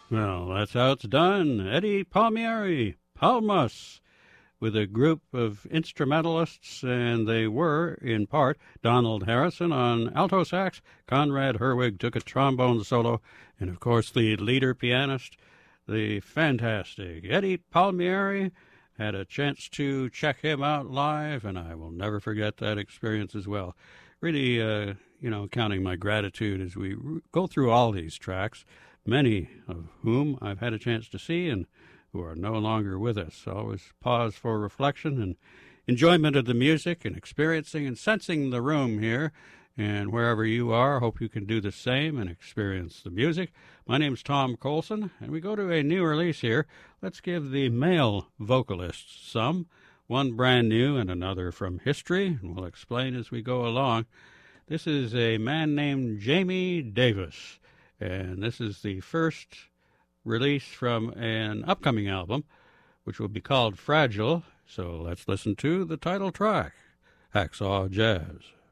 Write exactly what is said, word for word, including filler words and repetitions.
Well, that's how it's done. Eddie Palmieri, Palmas, with a group of instrumentalists, and they were, in part, Donald Harrison on alto sax, Conrad Herwig took a trombone solo, and, of course, the leader pianist, the fantastic Eddie Palmieri. Had a chance to check him out live, and I will never forget that experience as well. Really, uh, you know, counting my gratitude as we go through all these tracks, many of whom I've had a chance to see and who are no longer with us. Always pause for reflection and enjoyment of the music and experiencing and sensing the room here. And wherever you are, hope you can do the same and experience the music. My name's Tom Colson, and we go to a new release here. Let's give the male vocalists some, one brand new and another from history, and we'll explain as we go along. This is a man named Jamie Davis, and this is the first release from an upcoming album, which will be called Fragile. So let's listen to the title track, Hacksaw Jazz.